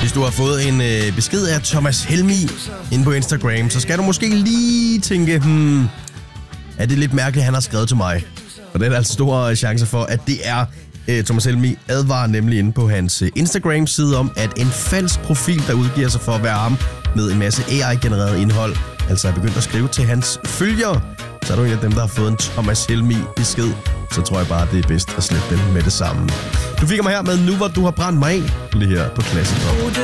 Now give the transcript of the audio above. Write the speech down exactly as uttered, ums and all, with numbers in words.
hvis du har fået en øh, besked af Thomas Helmig inde på Instagram, så skal du måske lige tænke, hmm, er det lidt mærkeligt, han har skrevet til mig? Og det er der altså store chancer for, at det er øh, Thomas Helmig advarer nemlig inde på hans øh, Instagram-side om, at en falsk profil, der udgiver sig for at være ham med en masse A I-genereret indhold, altså er begyndt at skrive til hans følgere. Så er du en af dem, der har fået en Thomas Helmig besked, så tror jeg bare, det er bedst at slette dem med det samme. Du fik mig her med Nu, hvor du har brændt mig af, lige her på Classic Rock.